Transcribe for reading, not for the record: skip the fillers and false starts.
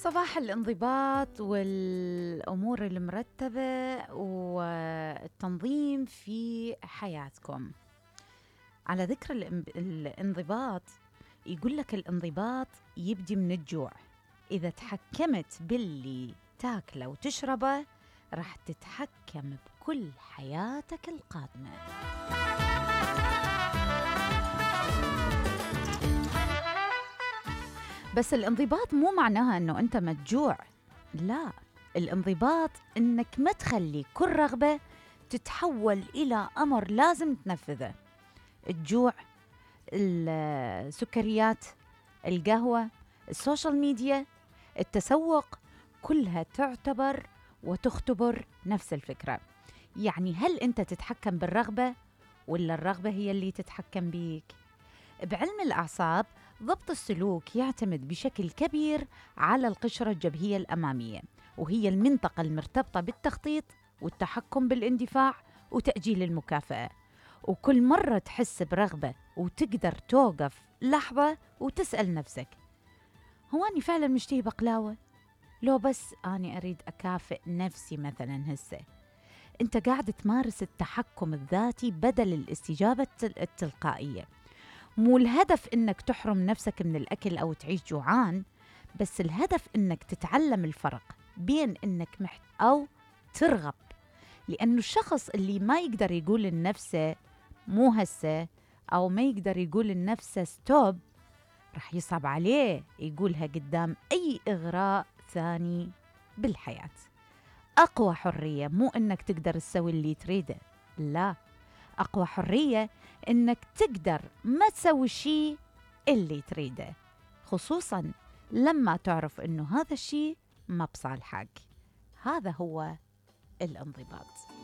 صباح الانضباط والأمور المرتبة والتنظيم في حياتكم. على ذكر الانضباط، يقول لك الانضباط يبدي من الجوع. إذا تحكمت باللي تاكله وتشربه راح تتحكم بكل حياتك القادمة. بس الانضباط مو معناها أنه أنت ما تجوع، لا، الانضباط أنك ما تخلي كل رغبة تتحول إلى أمر لازم تنفذه. الجوع، السكريات، القهوة، السوشيال ميديا، التسوق، كلها تعتبر وتختبر نفس الفكرة. يعني هل أنت تتحكم بالرغبة ولا الرغبة هي اللي تتحكم بيك؟ بعلم الأعصاب ضبط السلوك يعتمد بشكل كبير على القشرة الجبهية الأمامية، وهي المنطقة المرتبطة بالتخطيط والتحكم بالاندفاع وتأجيل المكافأة. وكل مرة تحس برغبة وتقدر توقف لحظة وتسأل نفسك، هو أني فعلا مشتهي بقلاوة؟ لو بس أنا أريد أكافئ نفسي مثلا هسه. أنت قاعد تمارس التحكم الذاتي بدل الاستجابة التلقائية. مو الهدف إنك تحرم نفسك من الأكل أو تعيش جوعان، بس الهدف إنك تتعلم الفرق بين إنك أو ترغب. لأنه الشخص اللي ما يقدر يقول لنفسه مو هسه، أو ما يقدر يقول لنفسه ستوب، رح يصعب عليه يقولها قدام أي إغراء ثاني بالحياة. أقوى حرية مو إنك تقدر تسوي اللي تريده، لا، أقوى حرية إنك تقدر ما تسوي شيء اللي تريده، خصوصاً لما تعرف إنه هذا الشيء ما بصالحك. هذا هو الانضباط.